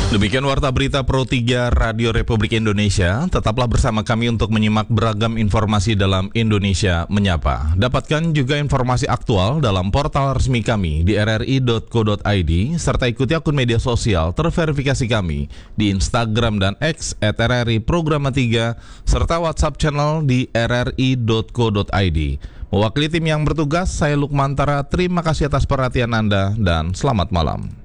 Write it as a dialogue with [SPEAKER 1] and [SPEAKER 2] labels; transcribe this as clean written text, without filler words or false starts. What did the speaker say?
[SPEAKER 1] Demikian Warta Berita Pro 3 Radio Republik Indonesia. Tetaplah bersama kami untuk menyimak beragam informasi dalam Indonesia Menyapa. Dapatkan juga informasi aktual dalam portal resmi kami di rri.co.id, serta ikuti akun media sosial terverifikasi kami di Instagram dan X @RRI Programa 3, serta WhatsApp channel di rri.co.id. Mewakili tim yang bertugas, saya Lukmantara. Terima kasih atas perhatian Anda dan selamat malam.